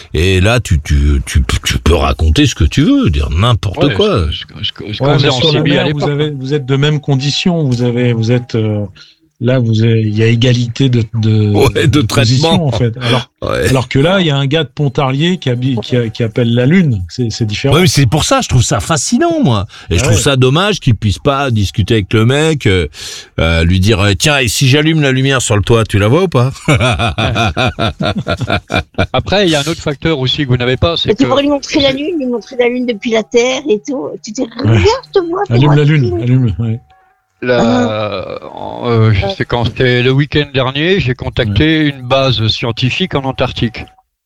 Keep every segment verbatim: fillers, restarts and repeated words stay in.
et là tu tu tu tu peux raconter ce que tu veux, dire n'importe ouais, quoi. Ce, ce, ce, ce ouais, qu'on faisait en sur la Sibérie à mer, vous, l'époque. avez, vous êtes de mêmes conditions. Vous avez, vous êtes euh, là, vous avez, il y a égalité de de, Ouais, de position, traitement. en fait. Alors, Ouais. alors que là, il y a un gars de Pontarlier qui, habille, qui, a- qui appelle la Lune. C'est, c'est différent. Ouais, mais c'est pour ça, je trouve ça fascinant, moi. Et je Ah trouve ouais. ça dommage qu'ils puissent pas discuter avec le mec, euh, euh, lui dire euh, tiens, et si j'allume la lumière sur le toit, tu la vois ou pas? Après, il y a un autre facteur aussi que vous n'avez pas, c'est Mais tu que pourrais lui montrer la Lune, lui montrer la Lune depuis la Terre et tout. Tu dis, regarde, je te vois. tu Allume vois, la tu Lune, vois. allume. Ouais. la, euh, je sais quand c'était le week-end dernier, j'ai contacté une base scientifique en Antarctique.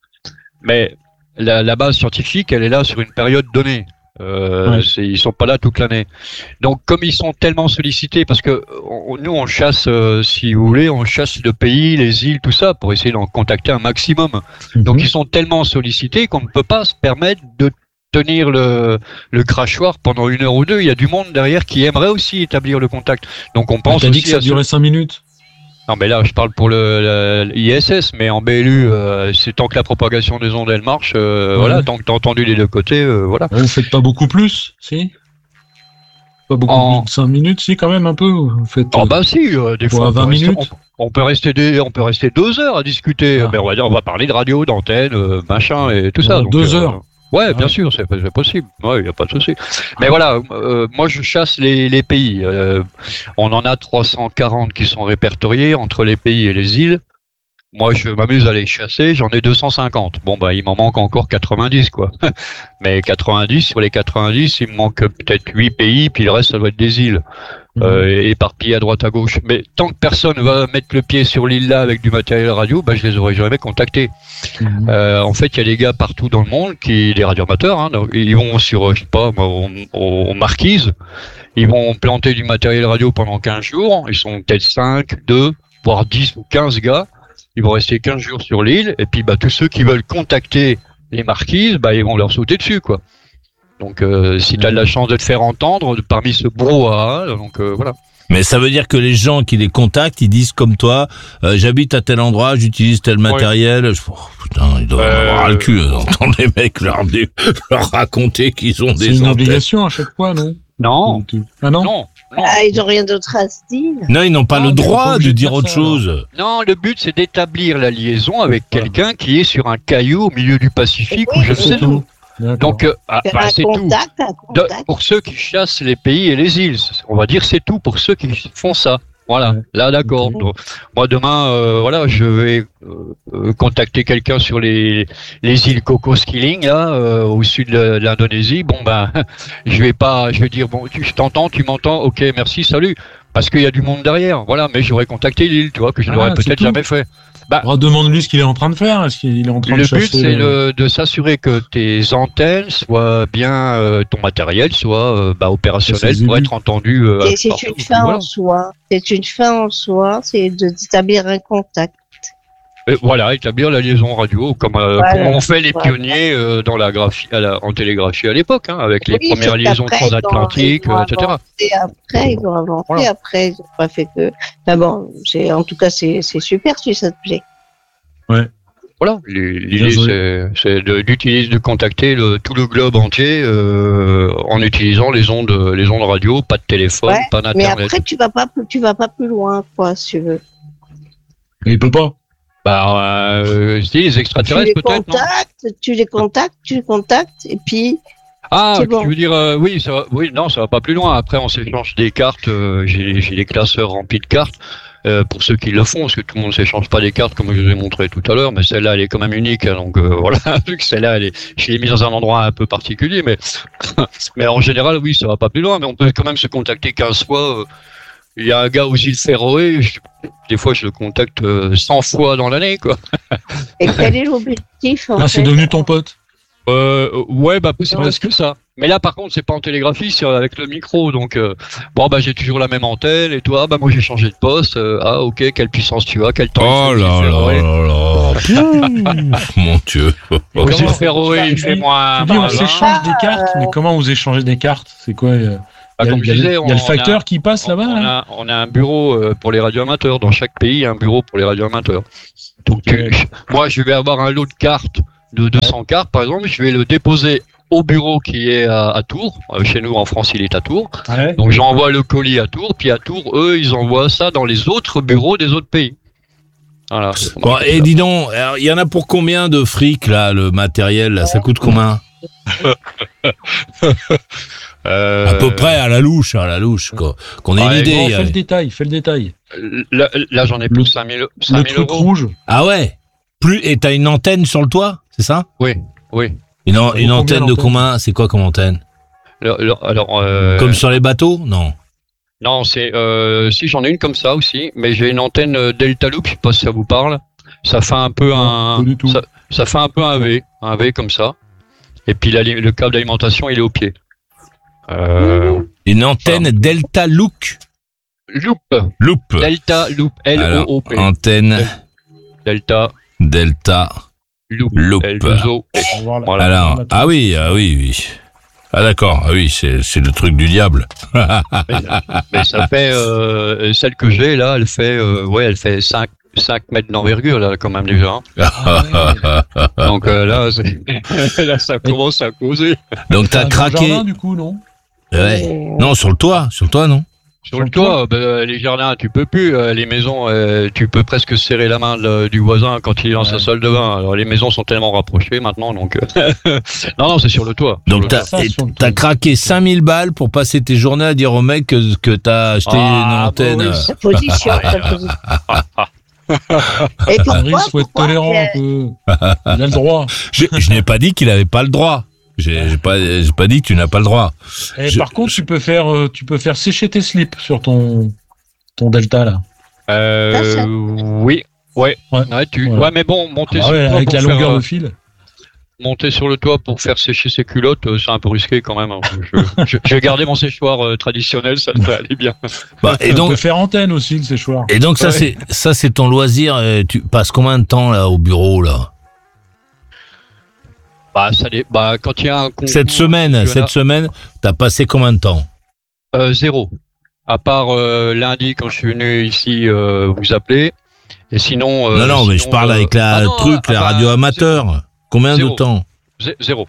Mais la, la base scientifique, elle est là sur une période donnée. Euh, Ouais. c'est, ils sont pas là toute l'année. Donc, comme ils sont tellement sollicités, parce que on- nous, on chasse, euh, si vous voulez, on chasse le pays, les îles, tout ça, pour essayer d'en contacter un maximum. Donc, ils sont tellement sollicités qu'on ne peut pas se permettre de tenir le, le crachoir pendant une heure ou deux. Il y a du monde derrière qui aimerait aussi établir le contact. Donc, on Ah, pense t'as dit aussi que ça à ce- durait cinq minutes. non, mais là, je parle pour le, le I S S, mais en B L U, euh, c'est tant que la propagation des ondes, elle marche, euh, Ouais. voilà, tant que t'as entendu les deux côtés, euh, voilà. Vous faites pas beaucoup plus, si? Pas beaucoup En- plus de cinq minutes, si, quand même, un peu. Vous faites, Oh euh, bah si, euh, des Ouais, fois, on peut, vingt rester, minutes. on, on peut rester des, on peut rester deux heures à discuter, Ah. mais on va dire, on va parler de radio, d'antenne, euh, machin et tout ça. Ouais, donc, deux euh, heures. Ouais, Ah bien ouais. sûr, c'est, c'est possible. Ouais, il y a pas de souci. Mais voilà, euh, moi je chasse les, les pays. Euh, on en a trois cent quarante qui sont répertoriés entre les pays et les îles. Moi, je m'amuse à les chasser, j'en ai deux cent cinquante. Bon, bah, il m'en manque encore quatre-vingt-dix, quoi. Mais quatre-vingt-dix, sur les quatre-vingt-dix, il me manque peut-être huit pays, puis le reste, ça doit être des îles. Euh, éparpillées à droite à gauche. Mais tant que personne va mettre le pied sur l'île là avec du matériel radio, bah, je les aurais jamais contactés. Mhm. Euh, en fait, il y a des gars partout dans le monde qui, des radioamateurs, hein, donc, ils vont sur, euh, je sais pas, moi, aux, aux marquises, ils vont planter du matériel radio pendant quinze jours, ils sont peut-être cinq, deux, voire dix ou quinze gars, ils vont rester quinze jours sur l'île, et puis bah, tous ceux qui veulent contacter les marquises, bah, ils vont leur sauter dessus, quoi. Donc, euh, si tu as de la chance de te faire entendre parmi ce brouhaha, donc euh, voilà. Mais ça veut dire que les gens qui les contactent, ils disent comme toi, euh, j'habite à tel endroit, j'utilise tel matériel. Je- oh, putain, ils doivent Euh, avoir ras le cul d'entendre des mecs leur, dire- leur raconter qu'ils ont C'est des une antennes. obligation à chaque fois, non? Non, Ah non? non, non. Ah, ils ont rien d'autre à se dire. Non, ils n'ont pas Non, le mais ils sont pas droit de obligés de dire faire autre ça, chose. Non, le but c'est d'établir la liaison avec Voilà. quelqu'un qui est sur un caillou au milieu du Pacifique Oui, ou je ne c'est sais tout. où. D'accord. Donc, euh, ah, Faire bah, un c'est tout. contact, un De- contact. pour ceux qui chassent les pays et les îles, on va dire c'est tout pour ceux qui font ça. Voilà, Ouais. là d'accord. Ok. Donc, moi demain, euh, voilà, je vais euh, euh, contacter quelqu'un sur les les îles Cocos-Keeling là, euh, au sud de, de l'Indonésie. Bon ben, je vais pas, je vais dire bon, tu, je t'entends, tu m'entends, ok, merci, salut, parce qu'il y a du monde derrière. Voilà, mais j'aurais contacté l'île, tu vois, que je Ah, n'aurais c'est peut-être tout. jamais fait. Alors, demande-lui ce qu'il est en train de faire. Est-ce qu'il est en train Le de but, chasser c'est euh, le- de s'assurer que tes antennes soient bien, euh, ton matériel soit euh, bah, opérationnel C'est pour les être entendu. Euh, Et c'est partout. une fin Voilà. en soi. C'est une fin en soi, c'est de d'établir un contact. Et voilà, établir la liaison radio, comme, euh, Voilà. comme ont fait les Voilà. pionniers euh, dans la graphie, à la- en télégraphie à l'époque, hein, avec les Oui, premières sauf liaisons qu'après, transatlantiques, ils ont- euh, ils et cetera. Et après, ils ont avancé. Voilà. Après, ils ont pas fait que. Mais bon, c'est en tout cas, c'est c'est super si ça te plaît. Voilà, l'idée Bien joué. c'est c'est de- d'utiliser, de contacter le, tout le globe entier euh, en utilisant les ondes, les ondes radio, pas de téléphone, Ouais, pas Mais d'internet. après, tu vas pas, plus- tu vas pas plus loin, quoi, si tu veux. Il peut pas. Bah, euh, si, les Tu extraterrestres les peut-être, non? contactes, tu les contactes, tu les contactes, et puis Ah, C'est tu bon. veux dire, euh, oui, ça va, oui, non, ça va pas plus loin. Après, on s'échange des cartes. euh, j'ai, j'ai des classeurs remplis de cartes euh, pour ceux qui le font, parce que tout le monde s'échange pas des cartes comme je vous ai montré tout à l'heure. Mais celle-là, elle est quand même unique. hein, donc euh, voilà, vu que celle-là, elle est, je l'ai mise dans un endroit un peu particulier, mais mais en général, oui, ça va pas plus loin. Mais on peut quand même se contacter quinze fois. euh, Il y a un gars aux îles Féroé, je- des fois je le contacte euh, cent fois dans l'année, quoi. et quel est l'objectif en Ah, c'est fait devenu ton pote. Euh, ouais, bah c'est Ouais. presque ça. Mais là, par contre, c'est pas en télégraphie, c'est avec le micro. Donc, euh, bon, bah j'ai toujours la même antenne. Et toi, bah moi j'ai changé de poste. euh, ah, ok, quelle puissance tu as, quel temps Oh il fait, là il fait, là ouais. là là. Mon Dieu. Aux îles Comment- Féroé, il fait moins. Tu dis, on moins vingt. s'échange des cartes, mais comment vous échangez des cartes? C'est quoi? euh, Bah, Il y a, comme il y je a le- disais, il y a on- le on facteur a- qui passe On, là-bas, on là? a, on a un bureau euh, pour les radioamateurs. Dans chaque pays, il y a un bureau pour les radioamateurs. Donc, tu- moi, je vais avoir un lot de cartes de deux cents cartes, par exemple, je vais le déposer au bureau qui est à, à Tours. Chez nous, en France, il est à Tours. Ouais. Donc, j'envoie le colis à Tours, puis à Tours, eux, ils envoient ça dans les autres bureaux des autres pays. Voilà. Bon, et dis donc, il y en a pour combien de fric, là, le matériel, là, ça coûte combien? Euh... À peu près à la louche, à la louche, quoi. Qu'on ait Ouais, une idée. Bon, euh. fais le détail, fais le détail. Là, là, j'en ai plus cinq mille Le truc euros. rouge. Ah ouais. Plus, et t'as une antenne sur le toit, c'est ça? Oui, oui. Une, an- vaut une combien, antenne de l'antenne combien? C'est quoi comme antenne? Alors, alors, alors, euh... Comme sur les bateaux? Non. Non, c'est euh, si j'en ai une comme ça aussi, mais j'ai une antenne euh, Delta Loop, je sais pas si ça vous parle. Ça fait un peu un, pas du tout. Ça, ça fait un peu un V, un V comme ça. Et puis la li- le câble d'alimentation, il est au pied. Euh, Une antenne Delta Look. Loop, Loop. Delta Loop, L O O P. Alors, antenne Delta Delta Loop, Loop. L deux O. On va voir la- Voilà. Alors, la- ah oui, ah oui, oui. Ah d'accord, ah oui, c'est, c'est le truc du diable. Mais ça fait euh, celle que j'ai là, elle fait euh, ouais, elle fait cinq mètres d'envergure là quand même déjà. Ah ouais. Donc euh, là, c'est- là ça commence à causer. Donc t'as Un craqué. jardin, du coup, non? Ouais. Euh, Non, sur le toit, sur le toit, non. Sur le toit, ben, les jardins, tu peux plus. euh, Les maisons, euh, tu peux presque serrer la main de- du voisin quand il est dans sa Ouais. salle de bain. Alors les maisons sont tellement rapprochées maintenant, donc euh, non, non, c'est sur le toit. Sur Donc le t'as, ça, et sur le t'as toit. craqué cinq mille balles pour passer tes journées à dire au mec que, que t'as acheté Ah, une antenne. bah oui, euh, sa position, sa position. Et pourquoi, Henri, faut être pourquoi tolérant un peu. Il a le droit. Je, je n'ai pas dit qu'il avait pas le droit. J'ai, j'ai pas, j'ai pas dit que tu n'as pas le droit. Et Je- par contre, tu peux faire, euh, tu peux faire sécher tes slips sur ton, ton Delta là. Euh, Ah, ça- oui, ouais, Ouais. ouais, tu, Voilà. ouais, mais bon, monter Ah sur ouais, le toit avec pour la faire, longueur euh, de fil. monter sur le toit pour faire sécher ses culottes, euh, c'est un peu risqué quand même. hein. Je, je, je vais garder mon séchoir euh, traditionnel, ça devrait aller bien. Bah, et On donc, peut faire antenne aussi le séchoir. et donc ça Ouais. c'est, ça c'est ton loisir. euh, Tu passes combien de temps là au bureau là? Bah, ça, dé- bah, quand il y a un concours, Cette semaine, championnat, cette semaine, t'as passé combien de temps? euh, zéro. À part euh, lundi quand je suis venu ici euh, vous appeler. Et sinon. euh, Non, non, mais je sinon, parle euh, avec la ah non, truc, ah la bah, radio amateur. Combien Zéro. de temps? zé- Zéro.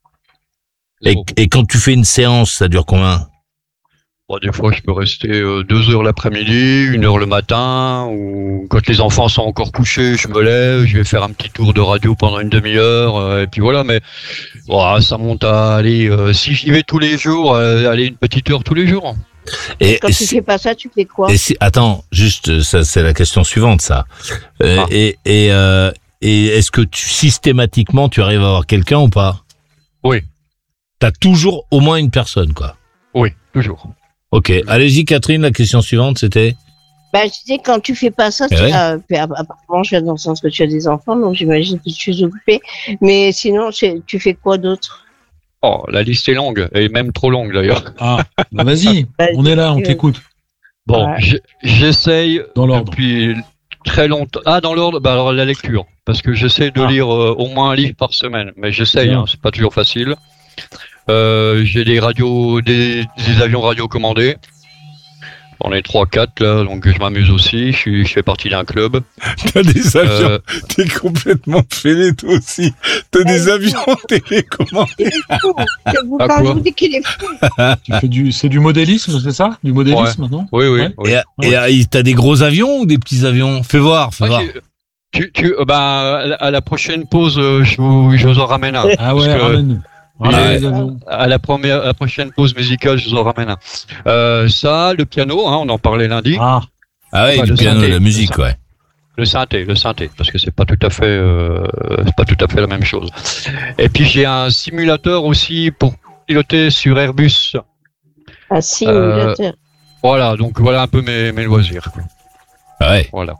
Et, Zéro. et quand tu fais une séance, ça dure combien? Bon, des fois, je peux rester euh, deux heures l'après-midi, une heure le matin, ou quand les enfants sont encore couchés, je me lève, je vais faire un petit tour de radio pendant une demi-heure, euh, et puis voilà. Mais voilà, ça monte à aller. Euh, si j'y vais tous les jours, euh, aller une petite heure tous les jours. Et, Quand et tu si- fais pas ça, tu fais quoi? et si- attends, juste, ça, c'est la question suivante, ça. Euh, Ah. Et, et, euh, et est-ce que tu, systématiquement, tu arrives à avoir quelqu'un ou pas? Oui. T'as toujours au moins une personne, quoi. Oui, toujours. Ok, allez-y, Catherine, la question suivante, c'était? Bah, je disais, quand tu fais pas ça, Eh tu ouais. as, puis, apparemment, je viens dans le sens que tu as des enfants, donc j'imagine que tu es occupé. Mais sinon, c'est- tu fais quoi d'autre? Oh, la liste est longue, et même trop longue d'ailleurs. Ah, bah vas-y, Vas-y. on est là, on t'écoute. Bon, Ouais. j'ai- j'essaye Dans l'ordre. depuis très longtemps. Ah, dans l'ordre, bah alors la lecture, parce que j'essaie de Ah. lire euh, au moins un livre par semaine, mais j'essaye, Bien. hein, c'est pas toujours facile. Euh, j'ai des radios, des, des avions radiocommandés. J'en ai trois, quatre là, donc je m'amuse aussi. Je, suis, je fais partie d'un club. T'as des Euh, t'es complètement fêlé, toi aussi. T'as des avions télécommandés. Il est fou. Je vous, Ah, quand je quoi vous dis qu'il est fou. Tu fais du, c'est du modélisme, c'est ça? Du modélisme, non? oui, oui. Ouais. oui. Et, et, euh, t'as des gros avions ou des petits avions? Fais voir, fais Ah, voir. j'ai- tu, tu, euh, bah, à la- à la prochaine pause, euh, je vous, je vous en ramène un. Ah ouais, Parce que- ramène. Voilà, Ouais. les avions. À la première, à la prochaine pause musicale, je vous en ramène un. Euh, ça, le piano, hein, on en parlait lundi. Ah, Ah ouais, Enfin, du le piano, synthé, la musique, le ouais. Le synthé, le synthé, parce que c'est pas tout à fait, euh, c'est pas tout à fait la même chose. Et puis j'ai un simulateur aussi pour piloter sur Airbus. Un simulateur. Voilà, donc voilà un peu mes, mes loisirs. quoi. Ah ouais. Voilà.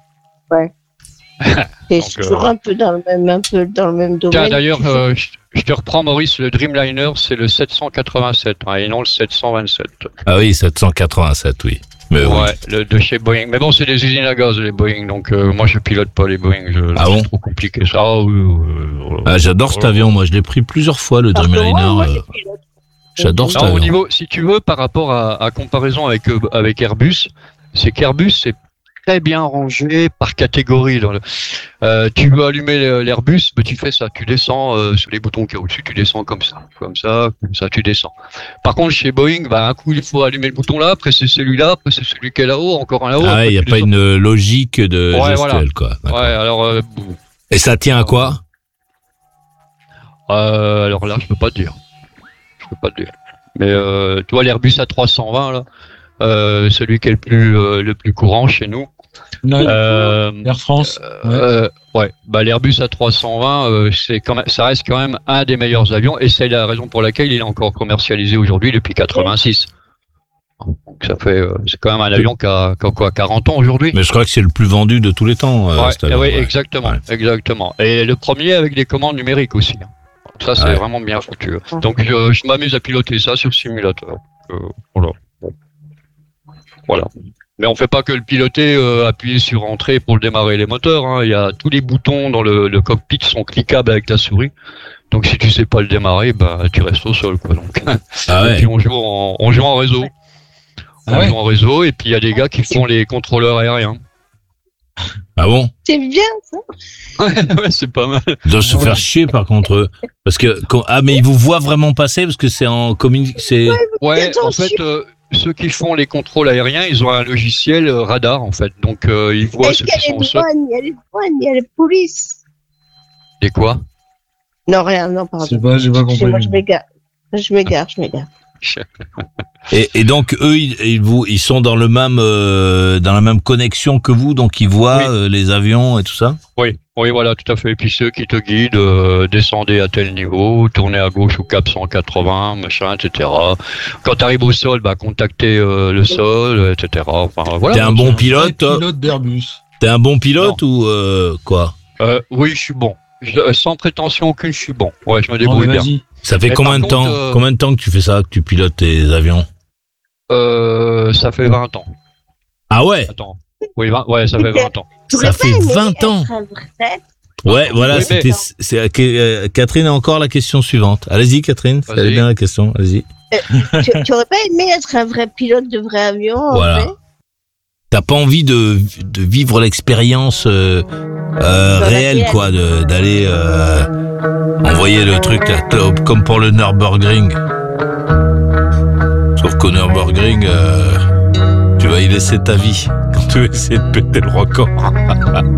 C'est donc, toujours euh, un peu dans le même, un peu dans le même Tiens, domaine. d'ailleurs, Tu fais- euh, je, je te reprends Maurice, le Dreamliner, c'est le sept cent quatre-vingt-sept hein, et non le sept cent vingt-sept. Ah oui, sept cent quatre-vingt-sept, oui. Mais oui. Ouais, le, de chez Boeing. Mais bon, c'est des usines à gaz les Boeing, donc euh, moi je pilote pas les Boeing. Je, Ah c'est bon trop compliqué ça. Ah, oui, oui, oui. Ah, j'adore cet avion, moi, je l'ai pris plusieurs fois, le Parce que moi, Dreamliner. moi, euh, je pilote. J'adore cet Non, au avion. niveau, si tu veux, par rapport à, à comparaison avec, euh, avec Airbus, c'est qu'Airbus, c'est très bien rangé par catégorie. Dans le, euh, tu veux allumer l'Airbus, ben tu fais ça, tu descends euh, sur les boutons qui sont au-dessus, tu descends comme ça, comme ça, comme ça, tu descends. Par contre, chez Boeing, bah, un coup il faut allumer le bouton là, après c'est celui-là, après c'est celui qui est là-haut, encore un là-haut. Ah ouais, il n'y a pas une logique de ouais, gestuelle, voilà. quoi. Ouais, alors. Euh, Et ça tient à quoi? euh, Alors là, je peux pas te dire. Je peux pas te dire. Mais euh, tu vois l'Airbus A trois cent vingt là, euh, celui qui est le plus euh, le plus courant chez nous. Non, Euh, Air France. Ouais. Euh, ouais, bah l'Airbus A trois cent vingt, euh, c'est quand même, ça reste quand même un des meilleurs avions, et c'est la raison pour laquelle il est encore commercialisé aujourd'hui depuis quatre-vingt-six. Donc ça fait, euh, c'est quand même un avion qui a, qui a quoi, quarante ans aujourd'hui. Mais je crois que c'est le plus vendu de tous les temps. Euh, Ouais, cet avion, oui, ouais. exactement, Ouais. exactement. Et le premier avec des commandes numériques aussi. Ça, c'est Ouais. vraiment bien foutu. Donc je, je m'amuse à piloter ça sur simulateur. Euh, voilà. Bon. Voilà. Mais on fait pas que le piloter, euh, appuyer sur entrée pour le démarrer les moteurs. Hein. Il y a tous les boutons dans le, le cockpit sont cliquables avec la souris. Donc si tu sais pas le démarrer, bah tu restes au sol, quoi. Donc Ah et ouais. puis on joue en, on joue en réseau. On Ah ouais. joue en réseau, et puis il y a des gars qui font les contrôleurs aériens. Ah bon? C'est bien ça. Ouais, ouais, c'est pas mal. Ils doivent se faire chier par contre eux. Parce que quand- ah mais ils vous voient vraiment passer parce que c'est en communique, c'est Ouais, en Attention. fait, euh, ceux qui font les contrôles aériens, ils ont un logiciel euh, radar, en fait. Donc, euh, ils voient Est-ce ceux qu'il y qui a sont les au sol. douanes, il y a les douanes, il y a les polices. Et quoi? Non, rien, non, Je sais pardon. pas, j'ai pas compris. Excusez-moi, je m'égare. Je m'égare, je m'égare. et, et donc eux ils, ils vous ils sont dans le même euh, dans la même connexion que vous, donc ils voient Oui. euh, les avions et tout ça. Oui, oui, voilà, tout à fait. Et puis ceux qui te guident, euh, descendez à tel niveau, tournez à gauche au cap cent quatre-vingts, machin, et cetera. Quand tu arrives au sol, bah, contactez euh, le sol, et cetera. Enfin, voilà. T'es un bon pilote, toi Pilote d'Airbus. T'es un bon pilote ou euh, quoi? Euh, oui, je suis bon. Je- sans prétention aucune, je suis bon. Ouais, je me Non, débrouille mais bien. vas-y. Ça fait Mais combien de par temps contre, euh, combien de temps que tu fais ça, que tu pilotes tes avions? Euh, ça fait vingt ans. Ah ouais. Attends. Oui, vingt, ouais, ça fait vingt ans. Ça fait vingt ans. Ouais, voilà, Oui, c'était, mais- c'est, euh, Catherine a encore la question suivante. Allez-y, Catherine, Vas-y. elle est bien la question, allez-y. tu, tu aurais pas aimé être un vrai pilote de vrai avion en Voilà. fait T'as pas envie de, de vivre l'expérience euh, euh, Dans la réelle, réelle. quoi, de, d'aller euh, envoyer le truc, là, top, comme pour le Nürburgring. Sauf qu'au Nürburgring, euh, tu vas y laisser ta vie quand tu vas essayer de péter le record.